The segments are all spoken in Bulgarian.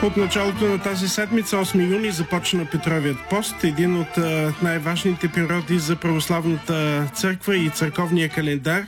От началото на тази седмица, 8 юни, започна Петровият пост, един от най-важните периоди за православната църква и църковния календар,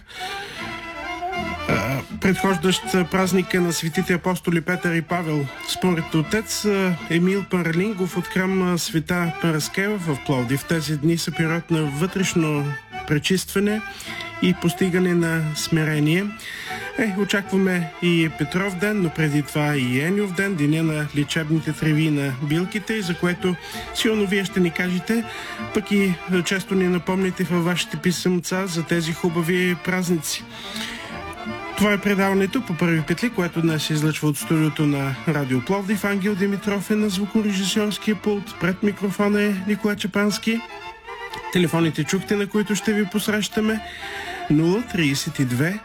предхождащ празника на светите апостоли Петър и Павел. Според отец Емил Паралингов от храм Света Параскева в Пловдив, тези дни са период на вътрешно пречистване и постигане на смирение. Очакваме и Петров ден, но преди това и Еньов ден, деня на лечебните треви на билките, за което силно вие ще ни кажете, пък и често ни напомните във вашите писъмца за тези хубави празници. Това е предаването по Първи петли, което днес се излъчва от студиото на Радио Пловдив. Ангел Димитров е на звукорежисьорския пулт. Пред микрофона е Николай Чапански. Телефоните чухте, на които ще ви посрещаме. 032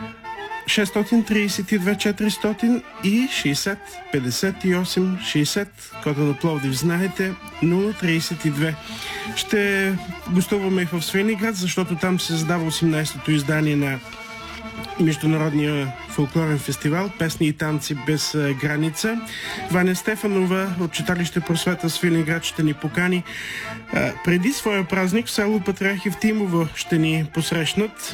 632 400 и 60 58 60. Кода на Пловдив знаете, 032. Ще гостуваме и в Свиленград, защото там се създава 18-то издание на Международния фолклорен фестивал Песни и танци без граница. Ваня Стефанова от читалище Просвета Свиленград ще ни покани. Преди своя празник в село Патриарх Евтимово ще ни посрещнат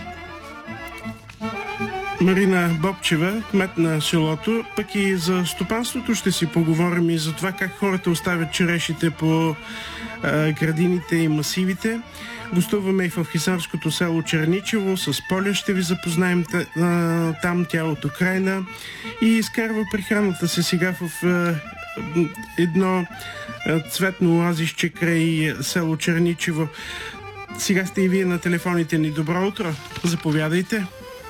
Марина Бобчева, кмет на селото, пък и за стопанството ще си поговорим и за това как хората оставят черешите по градините и масивите. Гостуваме и в хисарското село Черничево. С Поля ще ви запознаем там, тя от Украйна, и изкарва прехраната се сега в едно цветно оазище край село Черничево. Сега сте и вие на телефоните ни. Добро утро, заповядайте.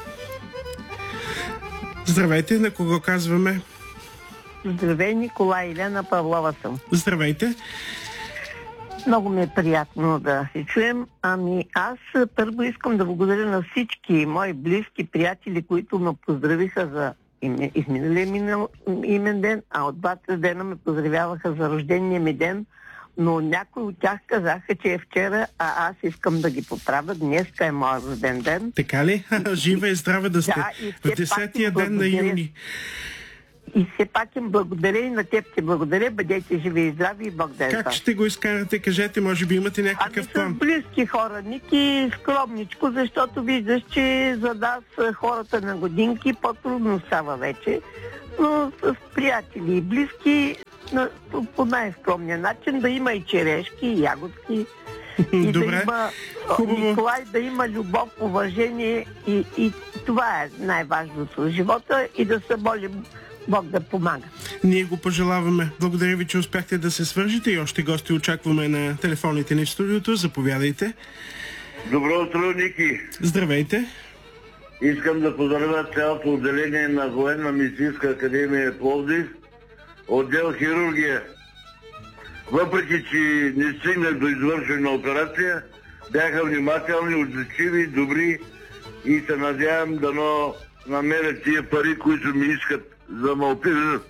Здравейте, на кого казваме? Здравей, Николай, Елена Павлова съм. Здравейте. Много ми е приятно да се чуем. Аз първо искам да благодаря на всички мои близки приятели, които ме поздравиха за изминалия имен ден, а от двата дена ме поздравяваха за рождения ми ден, но някои от тях казаха, че е вчера, а аз искам да ги поправя. Днеска е моят рожден ден. Така ли? Жива и здрава да сте. Да, в 10-тия ден на юни. И все пак им благодаря, и на теб ти благодаря. Бъдете живи и здрави и Бог да е. Как ще го изкарате? Кажете, може би имате някакъв план. С близки хора, Ники, скромничко, защото виждаш, че за нас хората на годинки по-трудно става вече. Но с приятели и близки по най-скромния начин да има и черешки, и ягодки. И добре, да има, хубаво. Николай, да има любов, уважение и това е най-важното в живота, и да се молим Бог да помага. Ние го пожелаваме. Благодаря ви, че успяхте да се свържете, и още гости очакваме на телефоните ни в студиото. Заповядайте. Добро утро, Ники. Здравейте. Искам да поздравя цялото отделение на Военна медицинска академия Пловдив, отдел хирургия. Въпреки че не стигнах до извършване на операция, бяха внимателни, отзивчиви, добри и се надявам да намерят тия пари, които ми искат за ме опитат.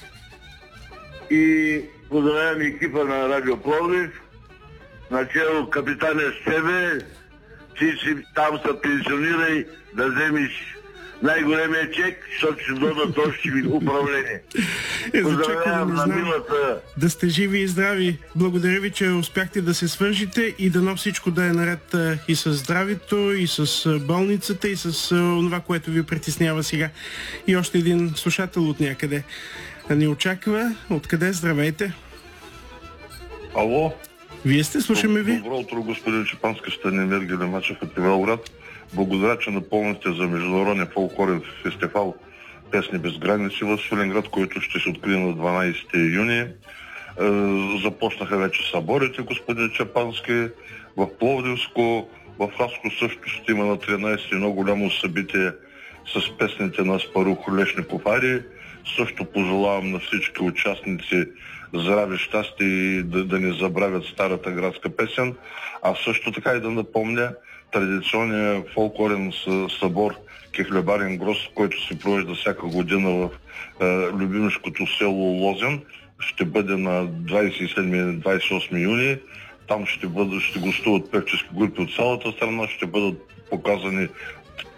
И поздравявам екипа на Радио Пловдив, начало капитане с тебе. Ти си там се пенсионирай да вземеш най-големия чек, защото ще дадат още управление. Поздравявам на милата. Да сте живи и здрави. Благодаря ви, че успяхте да се свържите, и дано всичко да е наред и с здравето, и с болницата, и с това, което ви притеснява сега. И още един слушател от някъде ни очаква. Откъде? Здравейте. Ало. Вие сте, слушаме ви. Добро утро, господин Чапански, Станимир Гелемачев от Белград. Благодаря, че напомняте за Международния фолклорен фестивал Песни без граници в Свиленград, който ще се открие на 12 юни. Започнаха вече съборите, господин Чапански, в Пловдивско, в Хаско също ще има на 13 едно голямо събитие с песните на Спарух Лешников Ари. Също пожелавам на всички участници здраве, щастие и да не забравят старата градска песен. А също така и да напомня традиционния фолклорен събор Кехлебарен гроз, който се провежда всяка година в любимешкото село Лозен. Ще бъде на 27-28 юни. Там ще гостуват певчески групи от цялата страна, ще бъдат показани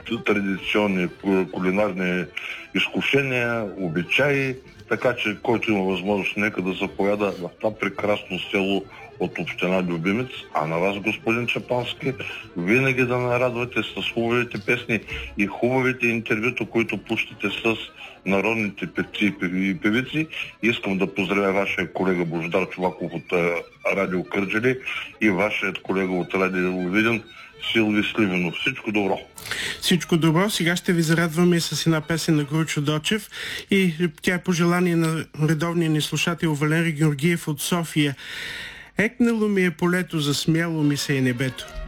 традиционни кулинарни изкушения, обичаи, така че който има възможност, нека да заповяда в това прекрасно село от община Любимец, а на вас, господин Чапански, винаги да нарадвате с хубавите песни и хубавите интервюта, които пущате с народните певци и певици. Искам да поздравя вашия колега Божидар Чуваков от Радио Кърджали и вашият колега от Радио Видин Силви Сливенов. Всичко добро! Всичко добро. Сега ще ви зарадваме с една песен на Гручо Дочев и тя е пожелание на редовния ни слушател Валери Георгиев от София. Екнало ми е полето, засмяло ми се е небето.